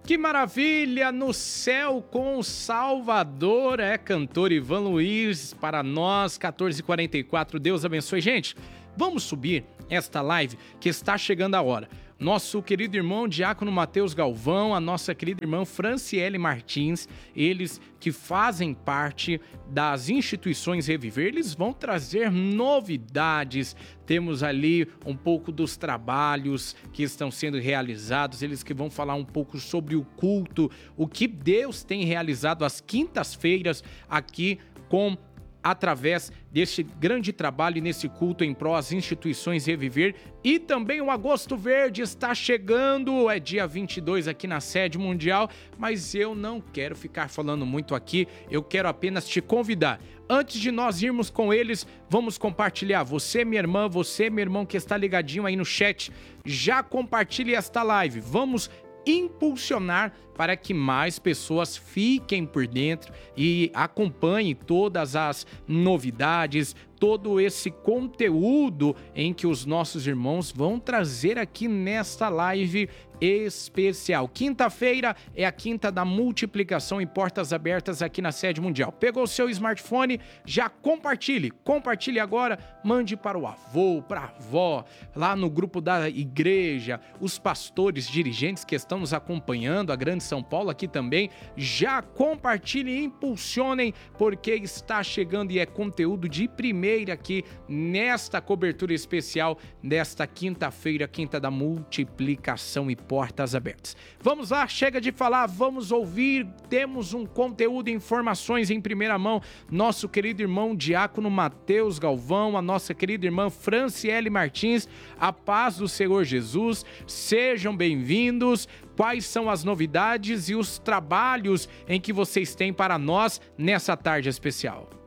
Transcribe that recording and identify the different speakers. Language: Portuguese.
Speaker 1: Que maravilha! No céu com o Salvador, cantor Ivan Luiz para nós, 14h44. Deus abençoe. Gente, vamos subir esta live que está chegando a hora. Nosso querido irmão Diácono Mateus Galvão, a nossa querida irmã Franciele Martins, eles que fazem parte das instituições Reviver, eles vão trazer novidades. Temos ali um pouco dos trabalhos que estão sendo realizados, eles que vão falar um pouco sobre o culto, o que Deus tem realizado às quintas-feiras aqui através deste grande trabalho e nesse culto em pró às instituições Reviver. E também o Agosto Verde está chegando, é dia 22 aqui na sede mundial, mas eu não quero ficar falando muito aqui, eu quero apenas te convidar. Antes de nós irmos com eles, vamos compartilhar. Você, minha irmã, você, meu irmão que está ligadinho aí no chat, já compartilhe esta live. Vamos impulsionar para que mais pessoas fiquem por dentro e acompanhem todas as novidades, todo esse conteúdo em que os nossos irmãos vão trazer aqui nesta live especial. Quinta-feira é a quinta da multiplicação e portas abertas aqui na sede mundial. Pegou o seu smartphone? Já compartilhe agora, mande para o avô, para a avó, lá no grupo da igreja, os pastores, dirigentes que estão nos acompanhando, a Grande São Paulo aqui também, já compartilhem e impulsionem, porque está chegando e é conteúdo de primeira aqui nesta cobertura especial desta quinta-feira, quinta da multiplicação e portas abertas. Vamos lá, chega de falar, vamos ouvir, temos um conteúdo e informações em primeira mão, nosso querido irmão Diácono Mateus Galvão, a nossa querida irmã Franciele Martins, a paz do Senhor Jesus, sejam bem-vindos. Quais são as novidades e os trabalhos em que vocês têm para nós nessa tarde especial?